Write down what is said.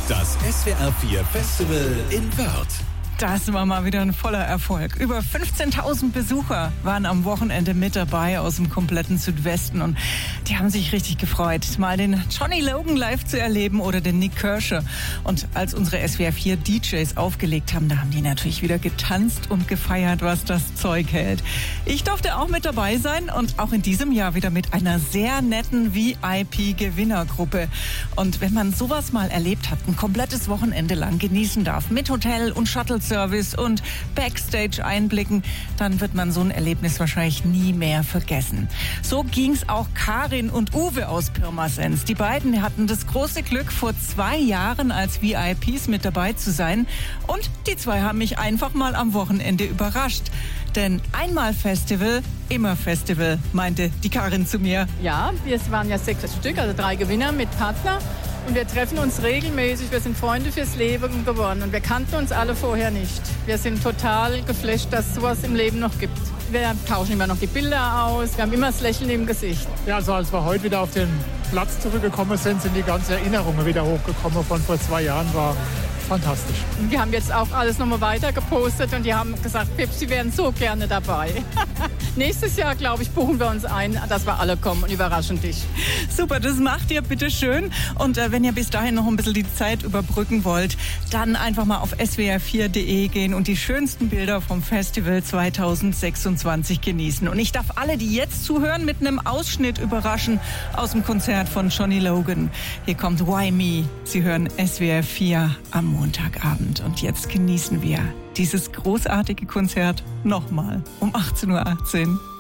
Das SWR 4 Festival in Wörth. Das war mal wieder ein voller Erfolg. Über 15.000 Besucher waren am Wochenende mit dabei aus dem kompletten Südwesten und die haben sich richtig gefreut, mal den Johnny Logan live zu erleben oder den Nik Kershaw. Und als unsere SWR 4 DJs aufgelegt haben, da haben die natürlich wieder getanzt und gefeiert, was das Zeug hält. Ich durfte auch mit dabei sein und auch in diesem Jahr wieder mit einer sehr netten VIP-Gewinnergruppe. Und wenn man sowas mal erlebt hat, ein komplettes Wochenende lang genießen darf, mit Hotel und Shuttle-Service und Backstage-Einblicken, dann wird man so ein Erlebnis wahrscheinlich nie mehr vergessen. So ging's auch Karin und Uwe aus Pirmasens. Die beiden hatten das große Glück, vor 2 Jahren als VIPs mit dabei zu sein. Und die zwei haben mich einfach mal am Wochenende überrascht. Denn einmal Festival, immer Festival, meinte die Karin zu mir. Ja, wir waren ja 6 Stück, also 3 Gewinner mit Partner. Und wir treffen uns regelmäßig, wir sind Freunde fürs Leben geworden und wir kannten uns alle vorher nicht. Wir sind total geflasht, dass es sowas im Leben noch gibt. Wir tauschen immer noch die Bilder aus, wir haben immer das Lächeln im Gesicht. Ja, also als wir heute wieder auf den Platz zurückgekommen sind, sind die ganzen Erinnerungen wieder hochgekommen von vor 2 Jahren, war fantastisch. Und wir haben jetzt auch alles nochmal weiter gepostet und die haben gesagt, Pips, sie wären so gerne dabei. Nächstes Jahr, glaube ich, buchen wir uns ein, dass wir alle kommen und überraschen dich. Super, das macht ihr bitte schön. Und wenn ihr bis dahin noch ein bisschen die Zeit überbrücken wollt, dann einfach mal auf swr4.de gehen und die schönsten Bilder vom Festival 2026 genießen. Und ich darf alle, die jetzt zuhören, mit einem Ausschnitt überraschen aus dem Konzert von Johnny Logan. Hier kommt Why Me. Sie hören SWR 4 am Montagabend. Und jetzt genießen wir dieses großartige Konzert nochmal um 18:18 Uhr.